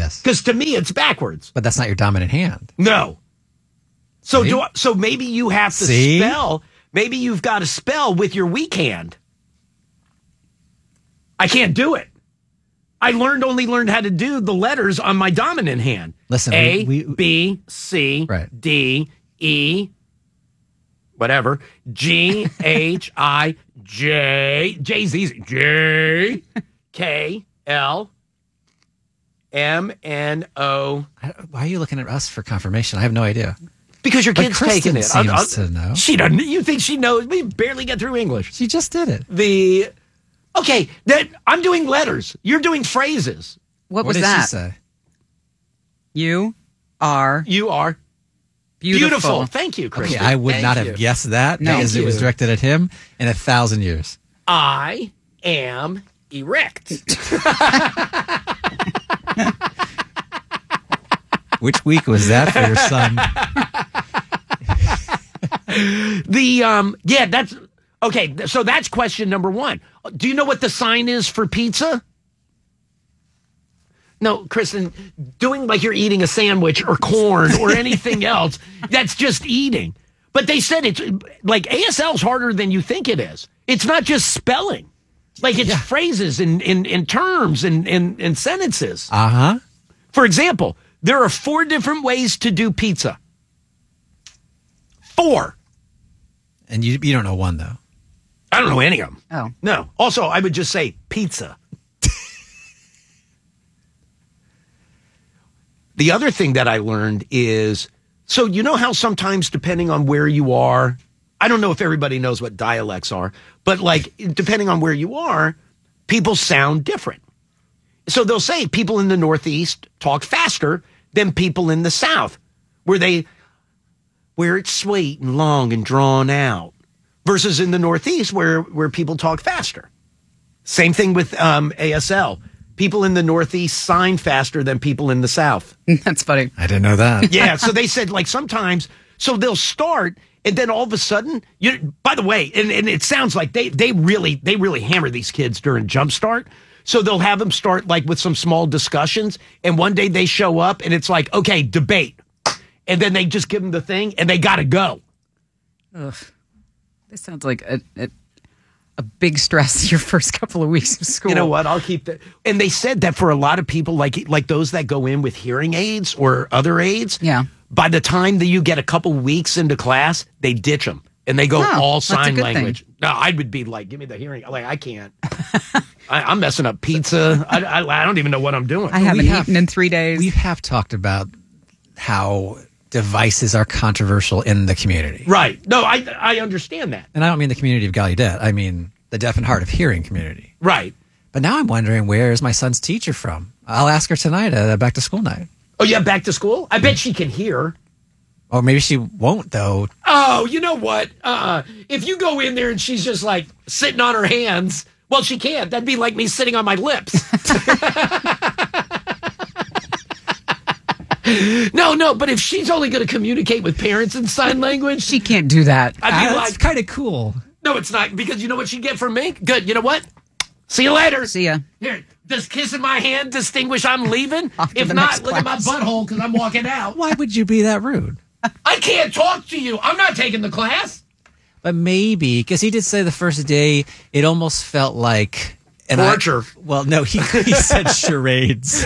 Yes. Because to me, it's backwards. But that's not your dominant hand. No. So See? so maybe you have to spell. Maybe you've got to spell with your weak hand. I can't do it. I only learned how to do the letters on my dominant hand. Listen, A, B, C, D, E, whatever, G, H, I, J, J's easy, J, K, L, M, N, O. Why are you looking at us for confirmation? I have no idea. Because your kid's taking it. Seems to know. She doesn't. You think she knows? We barely get through English. She just did it. Okay, I'm doing letters. You're doing phrases. What was did that? She say? You are beautiful. Thank you, Kristen. Okay, I would not have guessed that because it was directed at him in 1,000 years. I am erect. Which week was that for your son? That's okay. So that's question number one. Do you know what the sign is for pizza? No, Kristen, doing like you're eating a sandwich or corn or anything else, that's just eating. But they said it's like ASL is harder than you think it is. It's not just spelling. Like it's phrases and terms and sentences. Uh-huh. For example, there are 4 different ways to do pizza. 4. And you don't know one, though. I don't know any of them. Oh. No. Also, I would just say pizza. The other thing that I learned is, so you know how sometimes depending on where you are, I don't know if everybody knows what dialects are, but like depending on where you are, people sound different. So they'll say people in the Northeast talk faster than people in the South, where it's sweet and long and drawn out, versus in the Northeast where people talk faster. Same thing with ASL. People in the Northeast sign faster than people in the South. That's funny. I didn't know that. Yeah, so they said like sometimes, so they'll start and then all of a sudden, by the way, and it sounds like they really hammer these kids during Jumpstart. So they'll have them start like with some small discussions, and one day they show up and it's like, okay, debate. And then they just give them the thing and they got to go. Ugh. This sounds like a big stress your first couple of weeks of school. You know what? I'll keep that. And they said that for a lot of people, like those that go in with hearing aids or other aids, by the time that you get a couple weeks into class, they ditch them and they go all sign language. No, I would be like, give me the hearing. Like, I can't. I'm messing up pizza. I don't even know what I'm doing. I haven't eaten in 3 days. We have talked about how devices are controversial in the community. Right. No, I understand that. And I don't mean the community of Gallaudet. I mean the deaf and hard of hearing community. Right. But now I'm wondering, where is my son's teacher from? I'll ask her tonight at a back to school night. Oh, yeah, back to school? I bet she can hear. Or maybe she won't, though. Oh, you know what? If you go in there and she's just like sitting on her hands, well, she can't. That'd be like me sitting on my lips. No, but if she's only going to communicate with parents in sign language, she can't do that. I'd be that's kind of cool. No, it's not, because you know what she'd get from me? Good. You know what? See you later. See ya. Here, does kissing my hand distinguish I'm leaving? If not, look at my butthole because I'm walking out. Why would you be that rude? I can't talk to you. I'm not taking the class. But maybe, because he did say the first day, it almost felt like... torture. No, he said charades.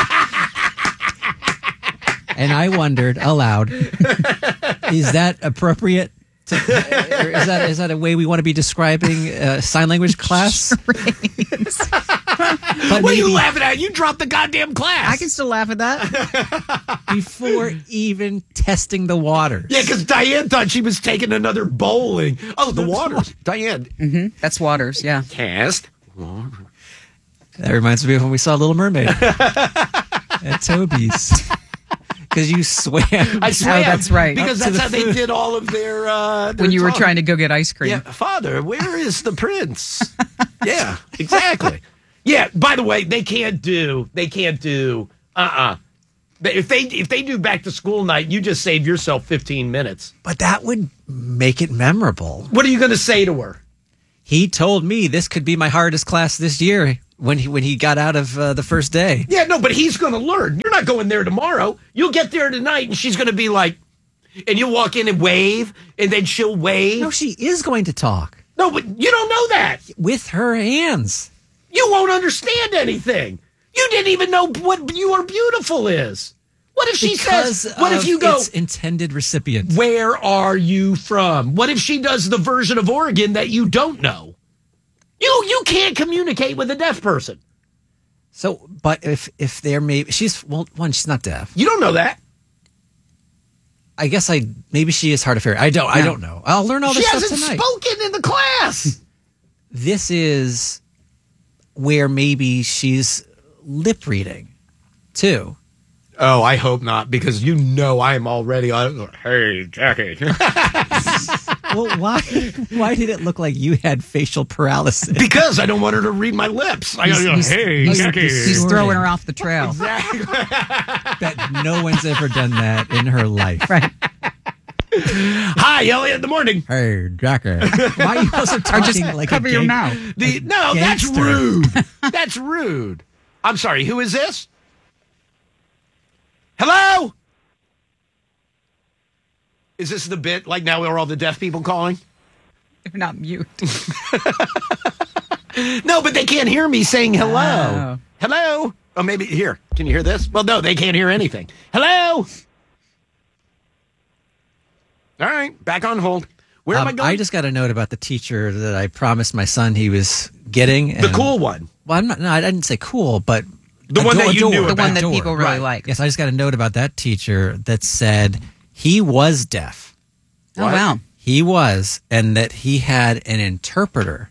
And I wondered aloud, is that appropriate? Is that a way we want to be describing sign language class? Charades. What are you laughing at? You dropped the goddamn class. I can still laugh at that. Before even testing the waters. Yeah, because Diane thought she was taking another bowling. Oh, the waters. Diane. Mm-hmm. That's waters, yeah. Test. That reminds me of when we saw Little Mermaid at Toby's. Because you swam. I swam. Oh, that's right. Because that's how they did all of their when you were trying to go get ice cream. Yeah, Father, where is the prince? Yeah, exactly. Yeah, by the way, they can't do If they do back to school night, you just save yourself 15 minutes. But that would make it memorable. What are you going to say to her? He told me this could be my hardest class this year. when he got out of the first day. Yeah, no, but he's going to learn. You're not going there tomorrow. You'll get there tonight, and she's going to be like, and you'll walk in and wave, and then she'll wave. No, she is going to talk. No, but you don't know that. With her hands. You won't understand anything. You didn't even know what "you are beautiful" is. What if she says, what if you go, its intended recipient? where are you from? What if she does the version of Oregon that you don't know? You can't communicate with a deaf person. So, but if there may, she's not deaf. You don't know that. I guess maybe she is hard of hearing. I don't know. I'll learn all this She stuff hasn't tonight. spoken in the class. This is where maybe she's lip reading too. Oh, I hope not, because I am already on. Hey, Jackie. Well, why did it look like you had facial paralysis? Because I don't want her to read my lips. I gotta go, hey, Jackie. He's throwing her off the trail. That no one's ever done that in her life. Right. Hi, Elliot in the morning. Hey, Jackie. Why are you also talking like cover a your gang- mouth. No, that's gangster. rude. That's rude. I'm sorry, who is this? Hello? Is this the bit, like now we're all the deaf people calling? They're not mute. No, but they can't hear me saying hello. Oh. Hello? Oh, maybe here. Can you hear this? Well, no, they can't hear anything. Hello? All right, back on hold. Where am I going? I just got a note about the teacher that I promised my son he was getting. the cool one. Well, I didn't say cool, but The one that you knew The about. one that people really Right. like. Yes, I just got a note about that teacher that said he was deaf. Oh, wow. He was, and that he had an interpreter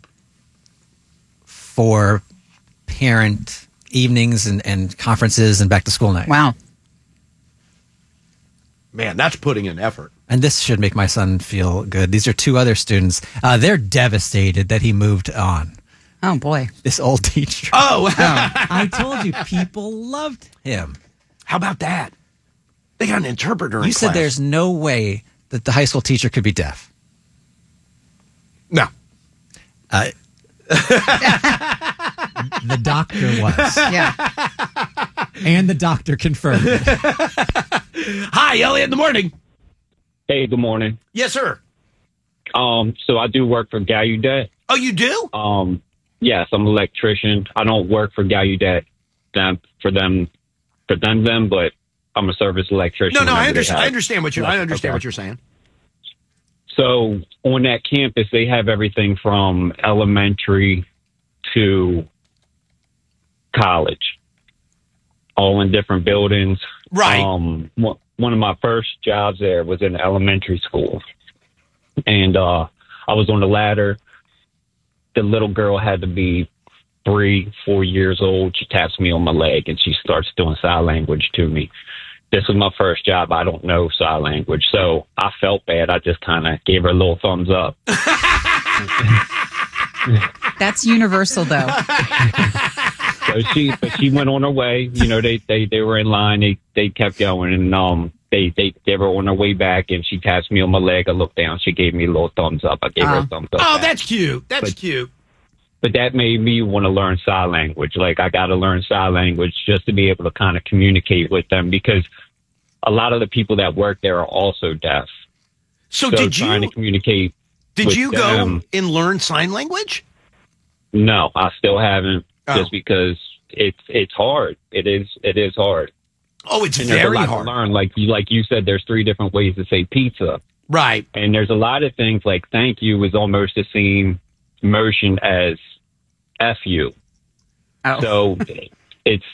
for parent evenings and conferences and back to school night. Wow. Man, that's putting in effort. And this should make my son feel good. These are two other students. They're devastated that he moved on. Oh, boy. This old teacher. Oh, I told you, people loved him. how about that? They got an interpreter in You said class. there's no way that the high school teacher could be deaf. No. The doctor was. Yeah. And the doctor confirmed it. Hi, Elliot in the morning. Hey, good morning. Yes, sir. So I do work for Gallaudet. Oh, you do? Yes, I'm an electrician. I don't work for Gallaudet but I'm a service electrician. No, I whenever they understand. I have- understand what you're. I understand Okay. what you're saying. So on that campus, they have everything from elementary to college, all in different buildings. Right. One of my first jobs there was in elementary school, and I was on the ladder. The little girl had to be 3-4 years old. She taps me on my leg and she starts doing sign language to me. This was my first job. I don't know sign language, so I felt bad. I just kind of gave her a little thumbs up. That's universal, though. So she went on her way. You know, they were in line. They kept going, and they were on their way back. And she taps me on my leg. I looked down. She gave me a little thumbs up. I gave her a thumbs up. Oh, back. that's cute. That's cute. But that made me want to learn sign language. Like, I got to learn sign language just to be able to kind of communicate with them, because a lot of the people that work there are also deaf. So So trying to communicate. did with you go them- and learn sign language? No, I still haven't. Oh. Just because it's hard. It is hard. Oh, it's And there's very a lot hard. to learn. Like you said, there's 3 different ways to say pizza. Right. And there's a lot of things like thank you is almost the same motion as F you. Oh. So it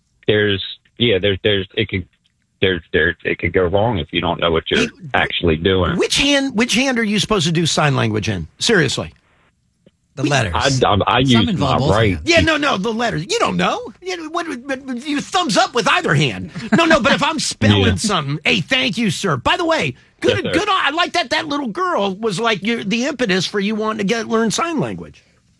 could go wrong if you don't know what you're actually doing. Which hand are you supposed to do sign language in? Seriously. The letters. I use my involve both right. hands. Yeah, no, the letters. You don't know. You thumbs up with either hand. No, but if I'm spelling Yeah. something, hey, thank you, sir. By the way, Yes, sir. good. I like that. That little girl was like the impetus for you wanting to learn sign language.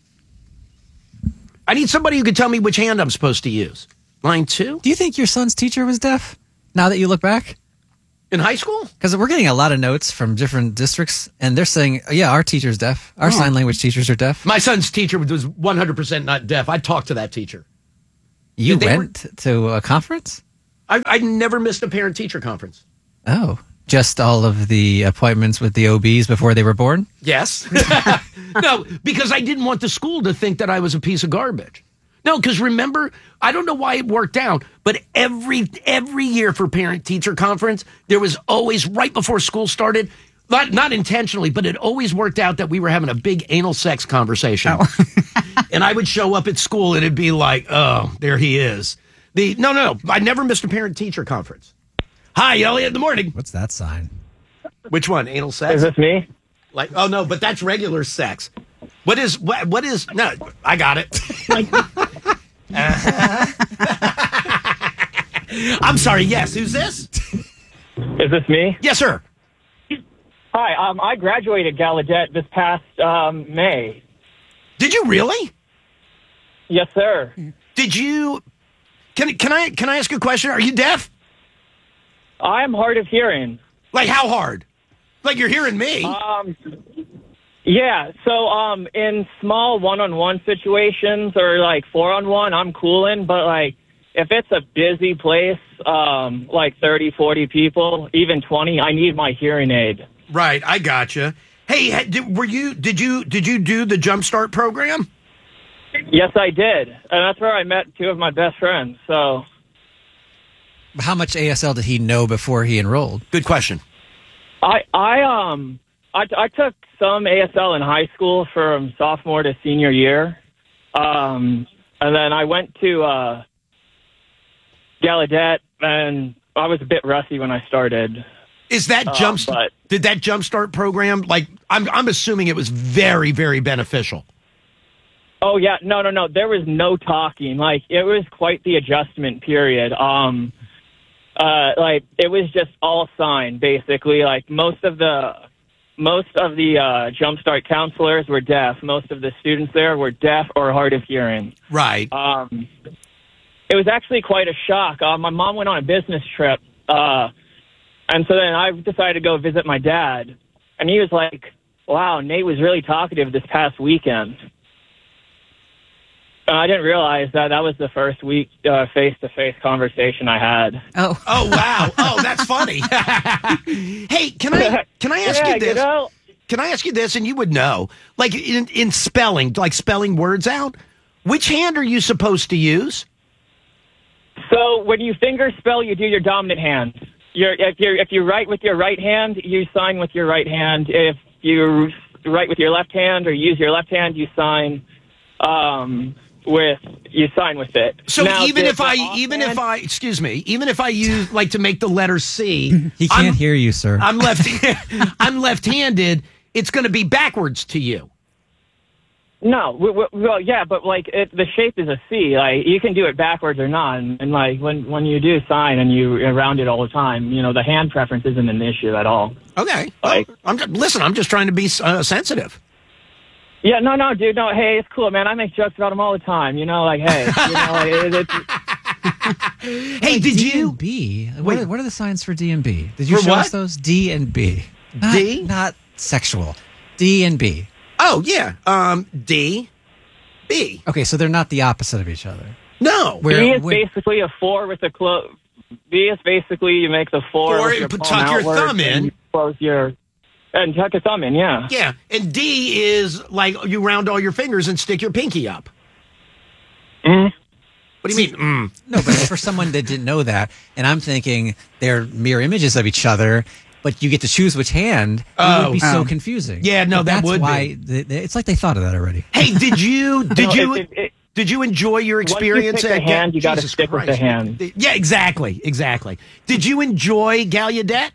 I need somebody who could tell me which hand I'm supposed to use. Line 2. Do you think your son's teacher was deaf? Now that you look back? In high school? Because we're getting a lot of notes from different districts, and they're saying, yeah, our teacher's deaf. Our sign language teachers are deaf. My son's teacher was 100% not deaf. I talked to that teacher. You They went to a conference? I never missed a parent-teacher conference. Oh, just all of the appointments with the OBs before they were born? Yes. No, because I didn't want the school to think that I was a piece of garbage. No, because remember, I don't know why it worked out, but every year for parent-teacher conference, there was always, right before school started, not intentionally, but it always worked out that we were having a big anal sex conversation. Oh. And I would show up at school and it'd be like, oh, there he is. No, I never missed a parent-teacher conference. Hi, Elliot, in the morning. What's that sign? Which one? Anal sex? Is this me? Like, oh no, but that's regular sex. What is, no, I got it. I'm sorry, yes, who's this? Is this me? Yes, sir. Hi, I graduated Gallaudet this past May. Did you really? Yes, sir. Did you, can I ask you a question? Are you deaf? I am hard of hearing. Like how hard? Like you're hearing me? Yeah, so in small one-on-one situations or like four-on-one, I'm coolin', but like if it's a busy place, like 30, 40 people, even 20, I need my hearing aid. Right, I gotcha. Hey, did you do the Jumpstart program? Yes, I did, and that's where I met two of my best friends. So, How much ASL did he know before he enrolled? Good question. I took some ASL in high school from sophomore to senior year, and then I went to Gallaudet, and I was a bit rusty when I started. Is that did that Jumpstart program, like, I'm assuming it was very, very beneficial. Oh, yeah. No. There was no talking. Like, it was quite the adjustment period. Like, it was just all sign, basically. Like, most of the Jumpstart counselors were deaf. Most of the students there were deaf or hard of hearing. Right. It was actually quite a shock. My mom went on a business trip, and so then I decided to go visit my dad. And he was like, wow, Nate was really talkative this past weekend. I didn't realize that was the first week face-to-face conversation I had. Oh, wow. Oh, that's funny. Hey, can I ask you this? You know, Can I ask you this? And you would know, like in spelling, like spelling words out, which hand are you supposed to use? so when you finger spell, you do your dominant hand. If you write with your right hand, you sign with your right hand. If you write with your left hand or use your left hand, you sign with it. So now, even if I use like to make the letter C, He can't hear you, sir. I'm left-handed. It's going to be backwards to you. No, well, yeah, but like the shape is a C. Like you can do it backwards or not, and like when you do sign and you round it all the time, you know the hand preference isn't an issue at all. Okay. Like, I'm just trying to be sensitive. Yeah, no, dude, no. Hey, it's cool, man. I make jokes about them all the time. You know, like, hey, you know, it's Hey, did D you? and B. Wait. What are the signs for D and B? Did you For show what? us those? D and B. D? Not sexual. D and B. Oh yeah. D, B. Okay, so they're not the opposite of each other. No. Where- B is where- basically a 4 with a close. B is basically you make the 4 Or with your you palm tuck your outward thumb in. and you close your and tuck your thumb in. Yeah. Yeah, and D is like you round all your fingers and stick your pinky up. Mhm. What do you mean? No, but for someone that didn't know that, and I'm thinking they're mirror images of each other, but you get to choose which hand, it would be so confusing. Yeah, no, But that that's would why it's like they thought of that already. Hey, did you it- did you enjoy your experience pick at a hand, you gotta Jesus stick with Christ. the hand. Yeah, exactly. Did you enjoy Gallaudet?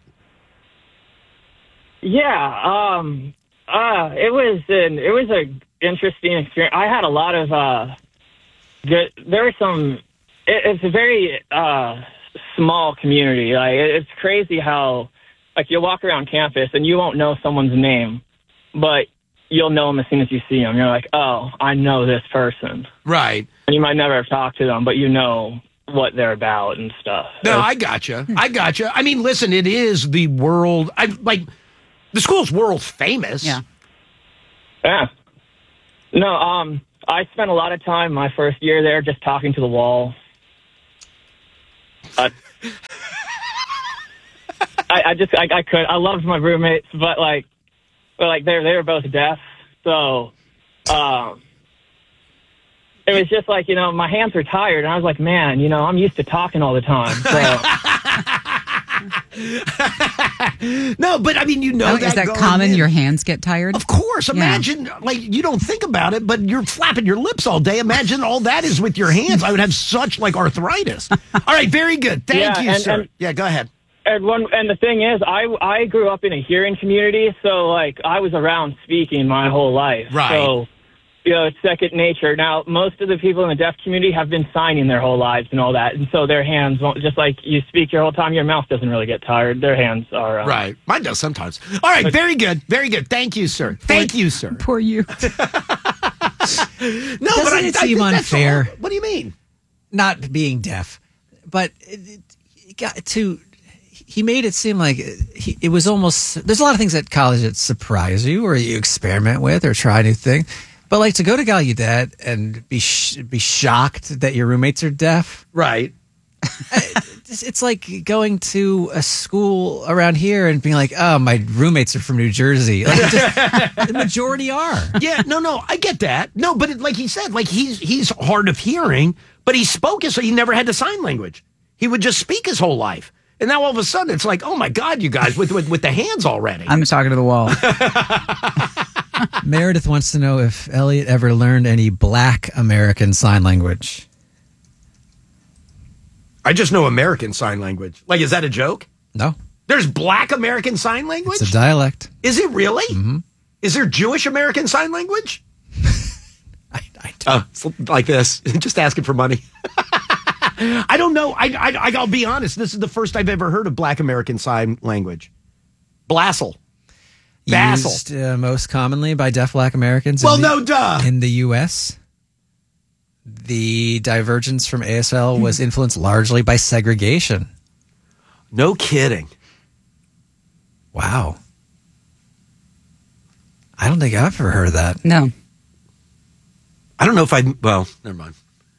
Yeah. It was a interesting experience. I had a lot of there were some. It's a very small community. Like it's crazy how like you'll walk around campus and you won't know someone's name, but you'll know them as soon as you see them. You're like, oh, I know this person. Right. And you might never have talked to them, but you know what they're about and stuff. No, I gotcha. I mean, listen, it is the world. The school's world famous. Yeah. Yeah. No, I spent a lot of time my first year there just talking to the wall. I loved my roommates, but they were both deaf, so it was just like, my hands were tired, and I was like, man, I'm used to talking all the time. So. No, but I mean, is that going common? in. Your hands get tired? Of course. Imagine, you don't think about it, but you're flapping your lips all day. Imagine all that is with your hands. I would have such arthritis. All right, very good. Thank you, sir. Yeah, go ahead. And the thing is, I grew up in a hearing community, so I was around speaking my whole life. Right. So, it's second nature. Now, most of the people in the deaf community have been signing their whole lives and all that, and so their hands won't, just like you speak your whole time, your mouth doesn't really get tired. Their hands are... right. Mine does sometimes. All right, very good. Very good. Thank you, sir. Thank you, sir. Poor you. No, Doesn't but it I seem think that's unfair? What do you mean? Not being deaf, but it got to... He made it seem like it was almost... There's a lot of things at college that surprise you or you experiment with or try new things. But to go to Gallaudet and be shocked that your roommates are deaf... Right. It's like going to a school around here and being like, oh, my roommates are from New Jersey. The majority are. Yeah, no, I get that. No, but like he said, he's hard of hearing, but he spoke it, so he never had the sign language. He would just speak his whole life. And now all of a sudden it's like, oh my God, you guys, with the hands already. I'm talking to the wall. Meredith wants to know if Elliot ever learned any Black American Sign Language. I just know American Sign Language. Is that a joke? No. There's Black American Sign Language? It's a dialect. Is it really? Mm-hmm. Is there Jewish American Sign Language? I don't. It's like this. Just asking for money. I don't know. I'll be honest. This is the first I've ever heard of Black American Sign Language. Blassel. Used most commonly by deaf Black Americans duh. in the U.S. The divergence from ASL was influenced largely by segregation. No kidding. Wow. I don't think I've ever heard of that. No. I don't know if well, never mind.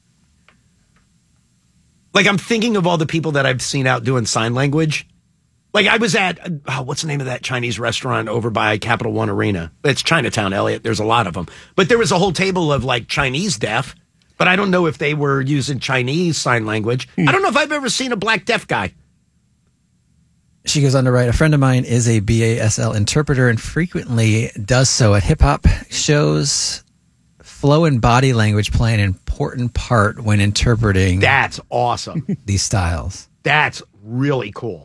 I'm thinking of all the people that I've seen out doing sign language. I was at, what's the name of that Chinese restaurant over by Capital One Arena? It's Chinatown, Elliot. There's a lot of them. But there was a whole table of Chinese deaf, but I don't know if they were using Chinese sign language. I don't know if I've ever seen a Black deaf guy. She goes on to write, a friend of mine is a BASL interpreter and frequently does so at hip-hop shows. Flow and body language play an important part when interpreting That's awesome. these styles. That's really cool.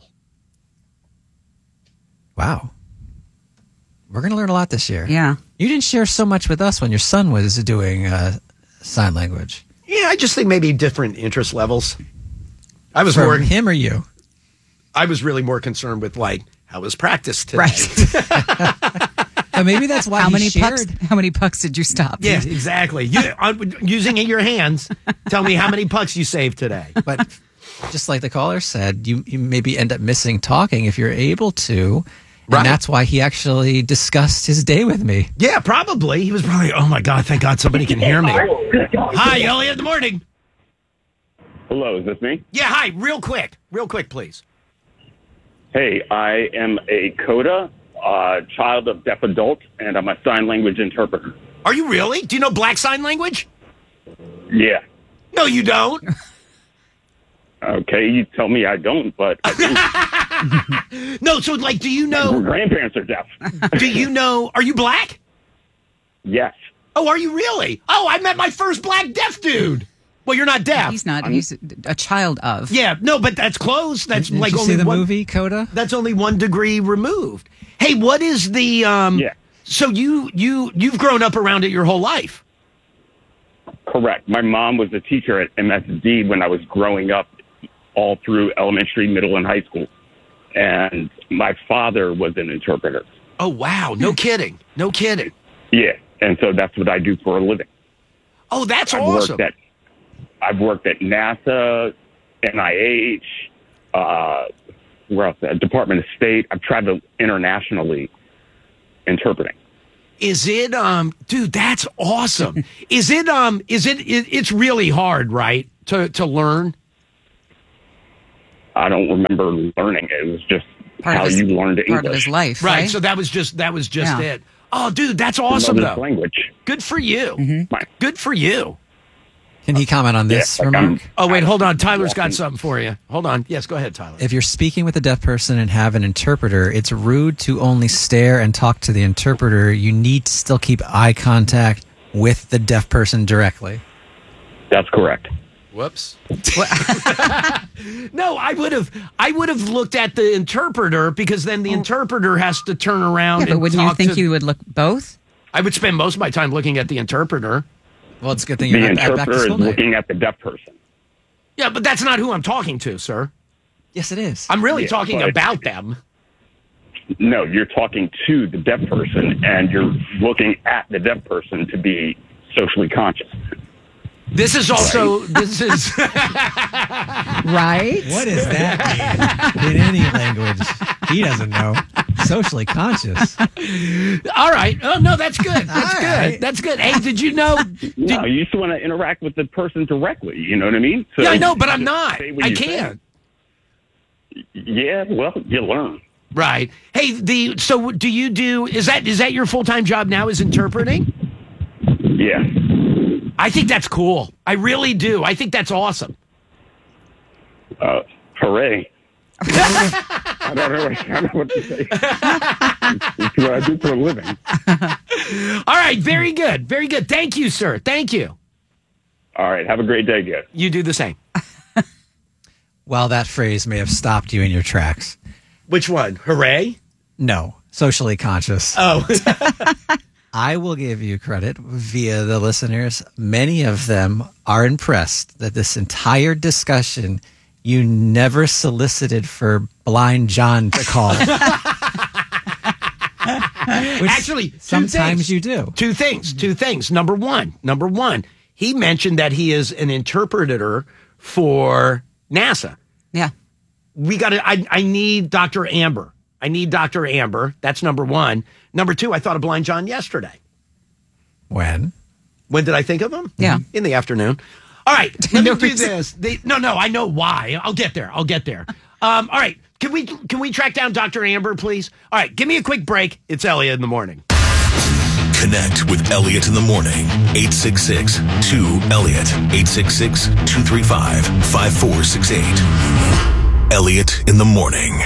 Wow. We're going to learn a lot this year. Yeah. You didn't share so much with us when your son was doing sign language. Yeah, I just think maybe different interest levels. I was From him or you? I was really more concerned with how was practice today. Right. But maybe that's why How he shared. How many pucks did you stop? Yeah, exactly. Using your hands, tell me how many pucks you saved today. But just like the caller said, you maybe end up missing talking if you're able to. And Right. that's why he actually discussed his day with me. Yeah, probably. He was probably, oh my God, thank God somebody can hear me. Hi, Elliot, good morning. Hello, is this me? Yeah, hi, real quick, please. Hey, I am a CODA, child of deaf adult, and I'm a sign language interpreter. Are you really? Do you know Black Sign Language? Yeah. No, you don't. Okay, you tell me I don't, but I do. No, so do you My know, grandparents are deaf. are you Black? Yes. Oh, are you really? Oh, I met my first Black deaf dude. Well, you're not deaf. He's not. He's a child of. Yeah, no, but that's close. That's Did like you only see the one, movie, Coda? That's only 1 degree removed. Hey, what is the Yeah. So you've grown up around it your whole life. Correct. My mom was a teacher at MSD when I was growing up, all through elementary, middle, and high school. And my father was an interpreter. Oh wow, no kidding. No kidding. Yeah, and so that's what I do for a living. Oh, that's awesome. I've worked at NASA, NIH, where else? Department of State. I've traveled internationally interpreting. Is it, dude, that's awesome. It's really hard, right? To learn? I don't remember learning it. It was just how you learned English. Part of his life, right? Right. So that was just it. Oh, dude, that's awesome, Mother's though. language. Good for you. Mm-hmm. Good for you. Can he comment on this remark? Oh, wait, hold on. Tyler's got something for you. Hold on. Yes, go ahead, Tyler. If you're speaking with a deaf person and have an interpreter, it's rude to only stare and talk to the interpreter. You need to still keep eye contact with the deaf person directly. That's correct. Whoops. No, I would have looked at the interpreter because then the interpreter has to turn around Yeah, but and wouldn't you talk think to... you would look both? I would spend most of my time looking at the interpreter. Well, it's a good thing The you're not back to interpreter is school night. looking at the deaf person. Yeah, but that's not who I'm talking to, sir. Yes, it is. I'm really Yeah, talking but- about them. No, you're talking to the deaf person, and you're looking at the deaf person to be socially conscious. This is also, this is, Right? What does that mean in any language? He doesn't know. Socially conscious. all right. Oh, no, that's good. That's All good. right. That's good. Hey, did you know? No, you just want to interact with the person directly. You know what I mean? So Yeah, I know, but you I'm just not. say what I you say. can't. Yeah, well, you learn. Right. Hey, so do you do, is that your full-time job now is interpreting? Yeah. I think that's cool. I really do. I think that's awesome. Hooray. I don't know what to say. It's what I do for a living. All right. Very good. Very good. Thank you, sir. Thank you. All right. Have a great day, guys. You do the same. Well, that phrase may have stopped you in your tracks. Which one? Hooray? No, socially conscious. Oh. I will give you credit via the listeners. Many of them are impressed that this entire discussion, you never solicited for Blind John to call. Which Actually, sometimes you do. Two things. Number one, he mentioned that he is an interpreter for NASA. Yeah. I need Dr. Amber. That's number one. Number two, I thought of Blind John yesterday. When? When did I think of him? Yeah. In the afternoon. All right. Let No me do reason. this. No, I know why. I'll get there. All right. Can we track down Dr. Amber, please? All right. Give me a quick break. It's Elliot in the morning. Connect with Elliot in the morning. 866-2-ELLIOT. 866-235-5468. Elliot in the morning.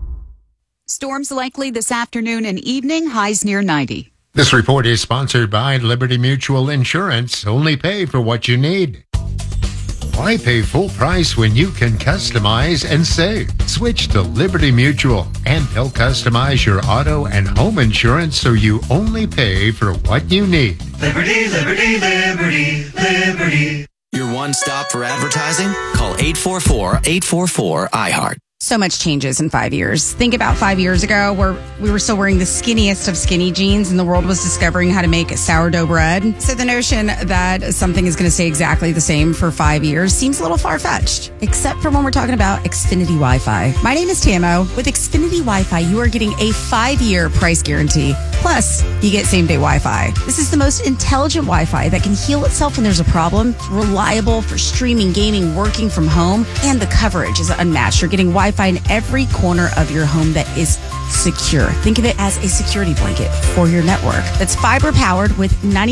Storms likely this afternoon and evening, highs near 90. This report is sponsored by Liberty Mutual Insurance. Only pay for what you need. Why pay full price when you can customize and save? Switch to Liberty Mutual, and they'll customize your auto and home insurance so you only pay for what you need. Liberty, liberty, liberty, liberty. Your one stop for advertising? Call 844-844-iHeart. So much changes in 5 years. Think about 5 years ago where we were still wearing the skinniest of skinny jeans and the world was discovering how to make sourdough bread. So the notion that something is going to stay exactly the same for 5 years seems a little far-fetched, except for when we're talking about Xfinity Wi-Fi. My name is Tamo. With Xfinity Wi-Fi, you are getting a 5-year price guarantee. Plus, you get same-day Wi-Fi. This is the most intelligent Wi-Fi that can heal itself when there's a problem, reliable for streaming, gaming, working from home, and the coverage is unmatched. You're getting Wi-Fi in every corner of your home that is secure. Think of it as a security blanket for your network that's fiber powered with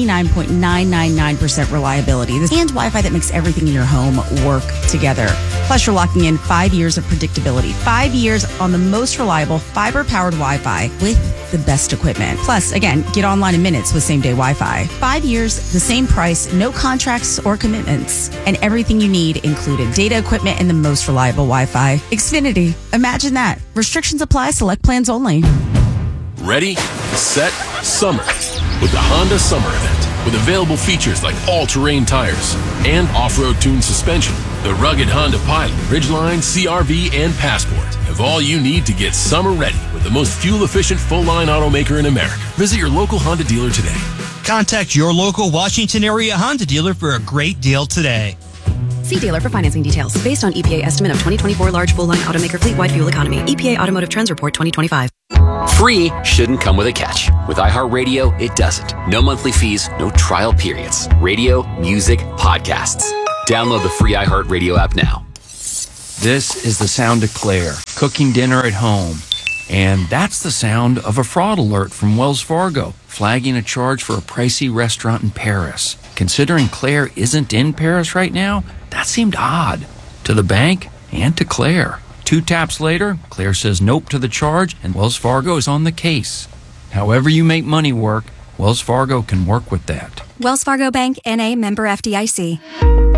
99.999% reliability and Wi-Fi that makes everything in your home work together. Plus, you're locking in 5 years of predictability. 5 years on the most reliable fiber powered Wi-Fi with the best equipment. Plus, again, get online in minutes with same day Wi-Fi. 5 years, the same price, no contracts or commitments, and everything you need included. Data, equipment, and the most reliable Wi-Fi. Xfinity. Imagine that. Restrictions apply. Select plans only. Ready, set, summer with the Honda Summer Event. With available features like all-terrain tires and off-road tuned suspension, the rugged Honda Pilot, Ridgeline, CR-V, and Passport have all you need to get summer ready with the most fuel-efficient full-line automaker in America. Visit your local Honda dealer today. Contact your local Washington area Honda dealer for a great deal today. See dealer for financing details. Based on EPA estimate of 2024 large full-line automaker fleet-wide fuel economy. EPA Automotive Trends Report 2025. Free shouldn't come with a catch. With iHeartRadio, it doesn't. No monthly fees, no trial periods. Radio, music, podcasts. Download the free iHeartRadio app now. This is the sound of Claire, cooking dinner at home. And that's the sound of a fraud alert from Wells Fargo, flagging a charge for a pricey restaurant in Paris. Considering Claire isn't in Paris right now, that seemed odd to the bank and to Claire. 2 taps later, Claire says nope to the charge, and Wells Fargo is on the case. However you make money work, Wells Fargo can work with that. Wells Fargo Bank, N.A., member FDIC.